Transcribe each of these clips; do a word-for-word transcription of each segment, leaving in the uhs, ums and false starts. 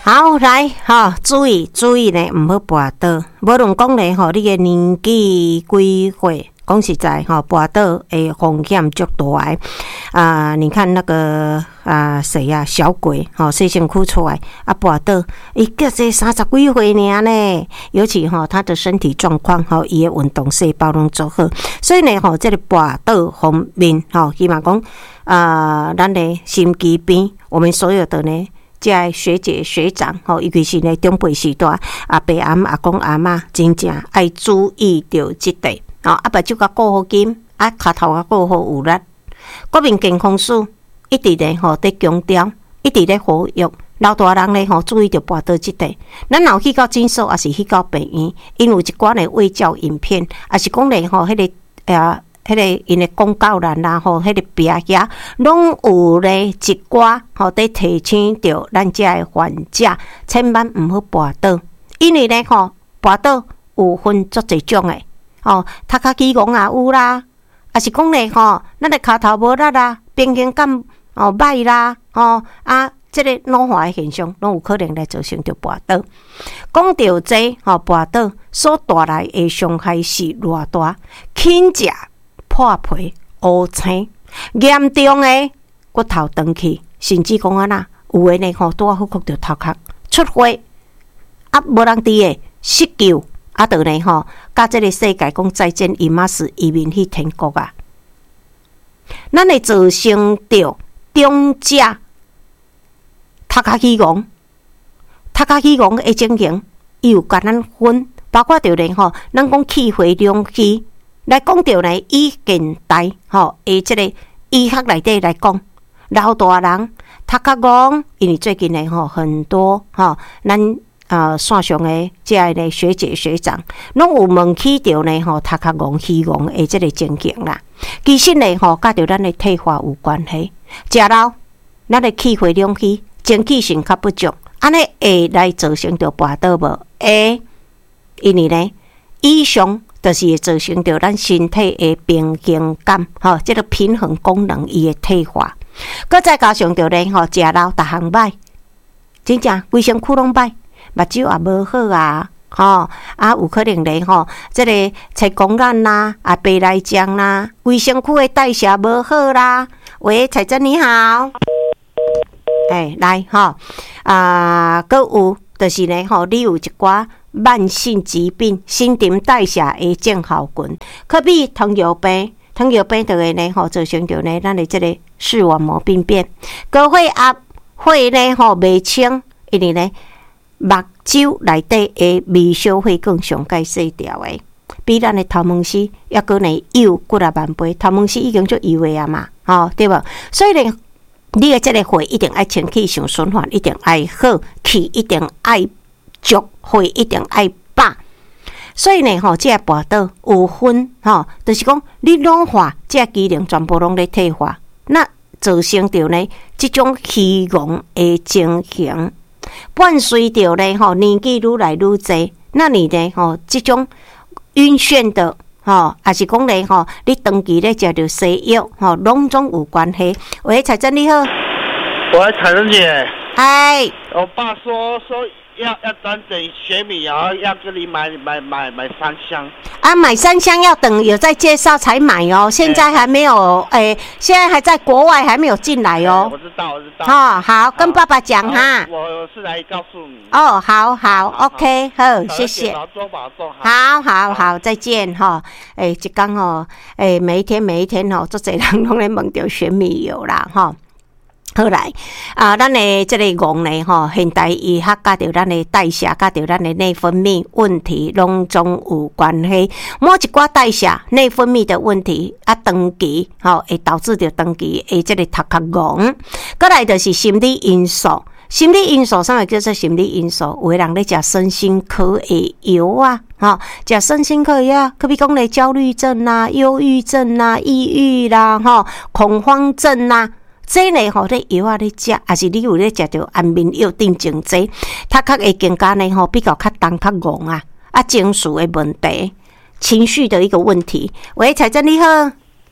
好来哈，注意注意呢，唔好跋倒。无论讲呢，吼，你嘅年纪几岁，讲实在哈，跋倒诶风险足大诶。啊，你看那个啊，谁呀、啊？小鬼哈，洗身躯出来啊，跋倒，伊个才三十几岁尔呢。尤其哈，他的身体状况哈，伊嘅运动细胞拢做好，所以呢，吼，这个跋倒方面哈，起码讲啊，咱的心肌病，我们所有的呢。即个学姐学长吼，尤其是呢长辈时代，阿伯阿姆阿公阿嬷真正爱注意着即块吼，啊目睭甲顾好紧，啊骹头甲顾好有力，国民健康署一直咧吼伫强调，一直咧呼吁老大人咧吼注意着跋倒即块。咱若去到诊所，也是去到病院，因有一寡咧卫教影片，也是讲咧吼迄个呃。迄个因诶广告栏啦吼，迄个壁遐拢有咧一寡吼，伫提醒着咱遮诶患者，千万毋好跋倒，因为咧吼跋倒有分足侪种诶，吼头壳起戆也有啦，啊是讲咧吼，咱诶骹头无力啦，平衡感哦歹啦，吼啊，即个老化诶现象，拢有可能来造成着跋倒。讲到这吼跋倒所带来诶伤害是偌大，轻者。破皮、乌青，严重诶骨头断去，甚至讲安那有诶呢吼，拄啊好哭着头壳出血，啊无人伫诶失救，啊倒呢吼，甲即个世界讲再见，伊嘛是移民去天国啊！咱会造成着中者头壳起戆，头壳起戆诶情形，伊有甲咱分，包括着呢吼，咱讲气血两虚。来讲到呢，以现代吼，诶，即个医学内底来讲，老大人头壳戆，因为最近呢吼很多吼，咱呃线上诶即个呢学姐学长，拢有问起着呢吼头壳戆、虚戆诶即个情形啦。其实呢吼，甲着咱诶退化有关系。食老，咱诶气血两虚，精气神较不足，安尼会来造成着跋倒无？会，因为呢以上。就是会造成着咱身体的平衡感，吼，即个平衡功能伊会退化，搁再加上着咧吼，食老逐项歹，真正规身躯拢歹，目睭也无好啊，吼啊有可能咧吼，即个切光眼啦，啊白内障啦，规身躯的代谢无好啦。喂，彩珍你好，哎、欸、来吼啊，搁有就是咧吼，你有一寡。慢性疾病、新陈代谢的症候群，可比糖尿病，糖尿病就会呢吼造成着呢咱的这个视网膜病变，高血压血呢吼未清，因为呢目睭内底的微小血管上界细条的，比咱的头毛丝抑个呢幼骨力万倍，头毛丝已经足幼的啊嘛，吼对无？所以呢，你的这个血一定爱清气上循环，一定爱好，气一定爱。足血一定爱饱，所以呢吼，这个跋倒有分吼，就是讲你老化，这个机能全部拢咧退化，那造成着呢这种虚戆的情形，伴随着呢吼年纪愈来愈济，那你呢吼这种晕眩的吼，还是讲呢吼，你长期咧食着西药吼，拢总有关系。喂，彩珍你好， 喂，彩珍姐， 嗨， 我爸说说。要要等等学米，然后要跟你买买买买三箱啊！买三箱要等有在介绍才买哦，现在还没有，诶、欸，现在还在国外还没有进来哦。 我知道，我知道。 哦，好，跟爸爸讲哈。 我是来告诉你。 哦，好好 ，OK， 好，谢谢。 保重保重。 好好好，再见哈。诶、欸，一讲哦，诶、欸，每一天每一天哦，做侪人拢咧问到选米油啦哈。好来啊，咱的这个戆呢吼，现代医学甲着咱的代谢，甲着咱的内分泌问题，拢总有关系。某一寡代谢、内分泌的问题啊，长期吼会导致着长期的这个头壳戆。再来就是心理因素，心理因素啥物叫做心理因素？有的人咧食身心科的药啊，吼，食身心科药，可比讲咧焦虑症啦、忧郁症啦、抑郁啦、吼恐慌症啦。这呢吼，咧药啊咧食，还是你有咧食着安眠药定情剂，头壳会更加呢吼比较较重较戆啊，啊情绪的问题，情绪的一个问题。喂，彩珍你好，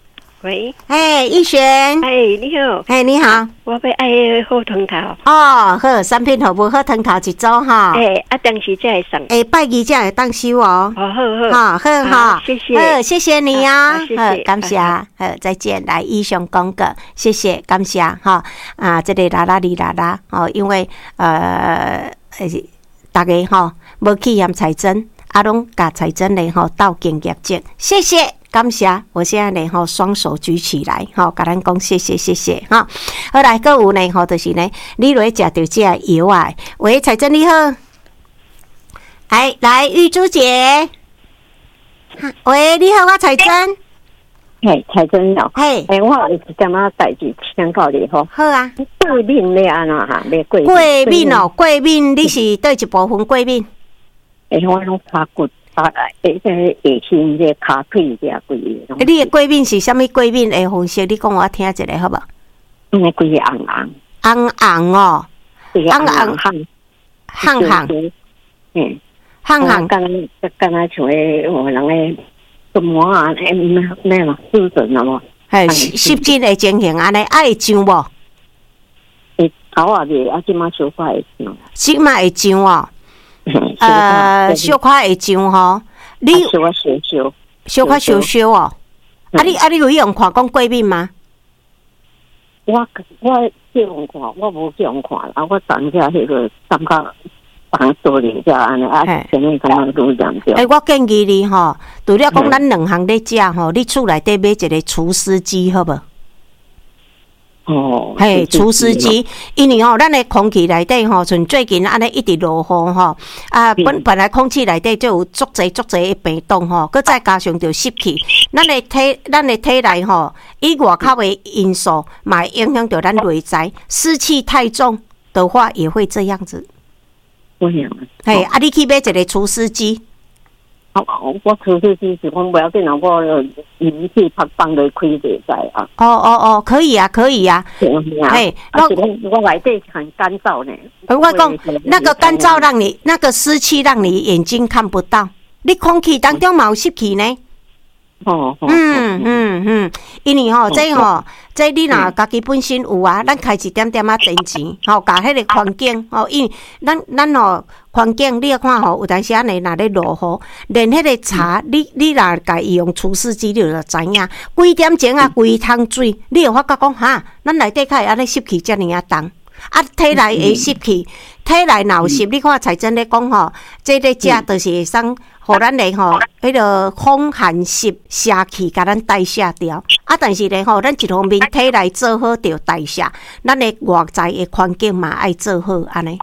喂， 哎，逸璇， 哎，你好， 哎，你好， 我要爱好汤头。 哦，好，产品好不好？汤头一组哈。 哎，啊，当时才会送。 哎，拜二才会当收哦。 好好好，好好， 谢谢， 好，谢谢你啊， 谢谢， 感谢，好，再见，来以上讲个，谢谢，感谢哈啊，这个啦啦哩啦啦哦，因为呃，大家哈无去验财针，啊，拢甲财针嘞吼斗敬业绩，谢谢。感谢，我现在呢吼双手举起来，吼，甲咱讲谢谢谢谢哈。好来，各有呢吼，就是呢，你来食到这药啊。喂，彩珍你好，哎，来玉珠姐，喂，你好，我彩珍， 嘿，彩珍哦， 嘿， 哎，我有一点仔代志请教你吼。 好啊， 桂敏咧安怎哈？咧桂桂敏哦，桂敏，你是对一部分桂敏？ 诶，我拢ขา骨。啊，诶，这下身这骹腿这规个。 你的桂敏是啥物桂敏的方式？你讲我听一下好无？ 嗯，规个红红， 红红哦， 红红红， 红红， 嗯， 红红， 刚刚刚刚像诶，我人诶，什么啊？诶，咩嘛？湿疹啊嘛？ 系湿疹的情形安尼，爱上无？ 会头啊袂，啊，即马小可会上， 即马会上哦。呃，小可会上吼，你小可小小， 小可小小哦。啊，你啊，你有用看讲桂敏吗？ 我我去用看，我无去用看啦。我等下迄个感觉放多里只安尼啊，前面刚刚都讲掉。 诶，我建议你吼，除了讲咱两项咧食吼，你厝内底买一个除湿机好无？ 哦， 嘿，除湿机，因为吼，咱的空气内底吼，像最近安尼一直落雨吼，啊，本本来空气内底就有足侪足侪的病毒吼，佮再加上着湿气，咱的体咱的体内吼，以外口的因素，嘛影响到咱内在，湿气太重的话，也会这样子。 不样啊？ 嘿，啊，你去买一个除湿机。 我除湿机是讲不要紧啦，我仪器拍放在开袂使啊。 哦哦哦，可以啊，可以啊。 嘿，我我内底很干燥呢。 我讲那个干燥让你，那个湿气让你眼睛看不到，你空气当中嘛有湿气呢。 哦， 嗯嗯嗯，因为吼，这吼，这你若家己本身有啊，咱开一点点啊电钱，吼，甲迄个环境，吼，因为咱咱吼环境，你看吼，有当时安尼若咧落雨，连迄个茶，你你若家己用除湿机，你就知影，几点钟啊，规桶水，你会发觉讲哈，咱内底较会安尼湿气遮尔啊重。啊，体内的湿气，体内若有湿，你看才真咧讲吼，这咧食就是会生，互咱咧吼，迄个风寒湿邪气，甲咱代谢掉。啊，但是咧吼，咱一方面体内做好着代谢，咱的外在的环境嘛爱做好，安尼，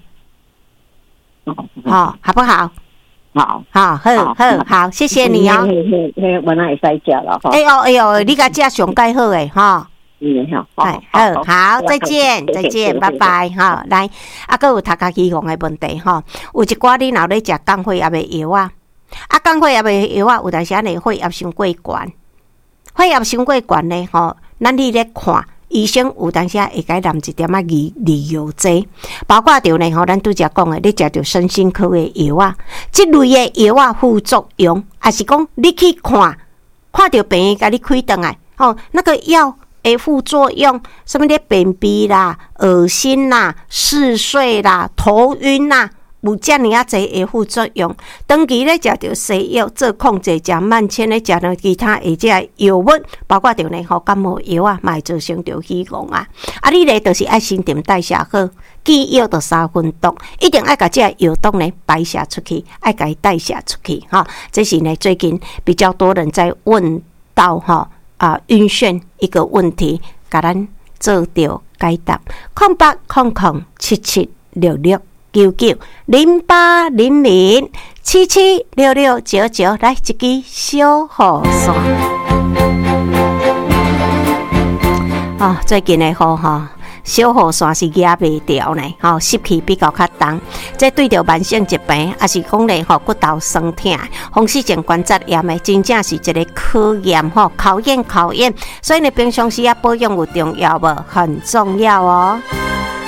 好，好不好？ 好， 好，好，好，好，谢谢你哦。 迄迄我那会使食了哈。 哎呦，哎呦，你甲食上介好诶，哈。 嗯，好， 好，好，再见，再见，拜拜，哈，来，啊，搁有头壳预防的问题哈，有一寡你若咧食降血压的药啊，啊，降血压的药啊，有当时安尼血压伤过悬，血压伤过悬呢，吼，咱你咧看医生有当时会甲淋一点仔利利药剂，包括着呢，吼，咱拄则讲的，你食着身心科的药啊，即类的药啊副作用，也是讲你去看，看着病院甲你开顿来，吼，那个药。诶，副作用什么咧？便秘啦、恶心啦、嗜睡啦、头晕啦，有遮尔啊侪诶副作用。长期咧食着西药做控制，食慢性咧食着其他或者药物，包括着呢吼感冒药啊，嘛会造成着虚狂啊。啊，你咧就是爱新陈代谢好，见药着三分毒，一定爱甲这药毒呢排泄出去，爱甲伊代谢出去哈。这是呢最近比较多人在问到哈。啊，晕眩一个问题，甲咱做着解答。空八空空七七六六九九零八零零七七六六九九，来一支小雨伞。啊，最近的雨哈。小雨伞是压袂掉呢，吼湿气比较较重，这对着慢性疾病，也是讲咧吼骨头酸痛、风湿性关节炎的，真正是一个考验吼，考验考验。所以呢，平常时啊保养有重要无？很重要哦。